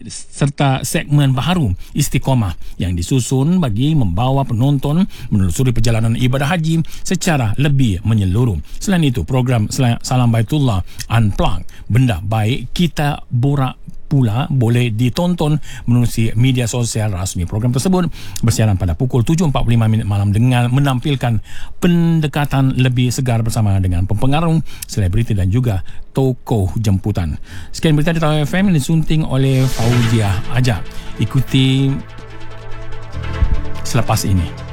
serta segmen baharu Istiqomah yang disusun bagi membawa penonton menelusuri perjalanan ibadah haji secara lebih menyeluruh. Selain itu, program Salam Baitullah Unplugged, Benda Baik Kita Borak pula boleh ditonton menerusi media sosial rasmi. Program tersebut bersiaran pada pukul 7.45 malam dengan menampilkan pendekatan lebih segar bersama dengan pempengaruh, selebriti dan juga tokoh jemputan. Sekian berita di Tauhid FM yang disunting oleh Fauziah Ajak. Ikuti selepas ini.